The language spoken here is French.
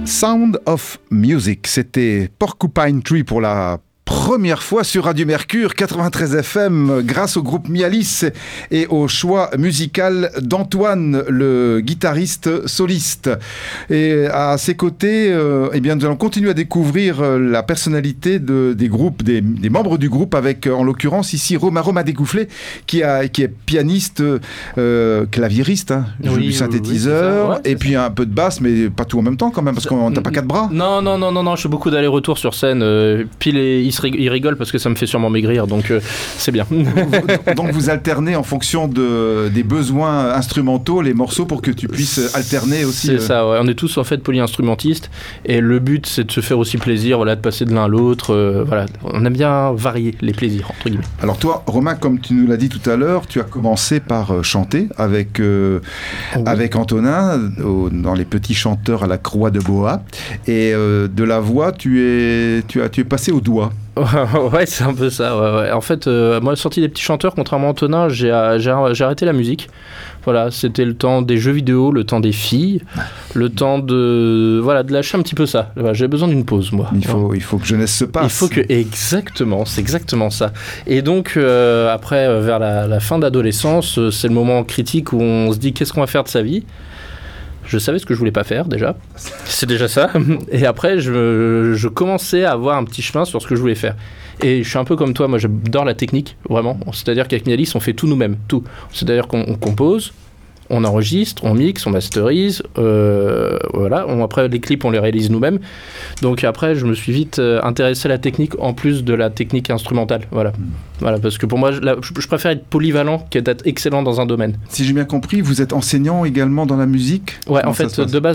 Sound of Music, c'était Porcupine Tree pour la première fois sur Radio Mercure 93 FM grâce au groupe Mialis et au choix musical d'Antoine, le guitariste soliste. Et à ses côtés, eh bien, nous allons continuer à découvrir la personnalité des groupes, des membres du groupe avec, en l'occurrence ici, Romain Dégouflé qui est pianiste, claviériste, hein, joue du synthétiseur, oui, et puis ça. Un peu de basse, mais pas tout en même temps quand même, parce qu'on n'a pas quatre bras. Non, je fais beaucoup d'allers-retours sur scène, puis il rigole parce que ça me fait sûrement maigrir, donc c'est bien. Donc vous alternez en fonction des besoins instrumentaux, les morceaux, pour que tu puisses alterner aussi. C'est ça, ouais. On est tous en fait polyinstrumentistes, et le but c'est de se faire aussi plaisir, voilà, de passer de l'un à l'autre, voilà. On aime bien varier les plaisirs, entre guillemets. Alors toi, Romain, comme tu nous l'as dit tout à l'heure, tu as commencé par chanter avec Antonin dans Les Petits Chanteurs à la Croix de Boa, et de la voix tu es passé au doigt. Ouais, c'est un peu ça. Ouais. En fait, moi, sorti des Petits Chanteurs, contrairement à Antonin, j'ai arrêté la musique. Voilà, c'était le temps des jeux vidéo, le temps des filles, le temps de lâcher un petit peu ça. Voilà, j'ai besoin d'une pause, moi. Il faut que jeunesse se passe. Exactement, c'est exactement ça. Et donc, après, vers la fin de l'adolescence, c'est le moment critique où on se dit qu'est-ce qu'on va faire de sa vie. Je savais ce que je voulais pas faire déjà, c'est déjà ça. Et après, je commençais à avoir un petit chemin sur ce que je voulais faire. Et je suis un peu comme toi, moi j'adore la technique, vraiment. C'est-à-dire qu'avec Mialis, on fait tout nous-mêmes, tout. C'est-à-dire qu'on compose, on enregistre, on mixe, on masterise, voilà. Après, les clips, on les réalise nous-mêmes. Donc après, je me suis vite intéressé à la technique en plus de la technique instrumentale, voilà. Voilà, parce que pour moi, je préfère être polyvalent qu'être excellent dans un domaine. Si j'ai bien compris, vous êtes enseignant également dans la musique ? Ouais, en fait, de base,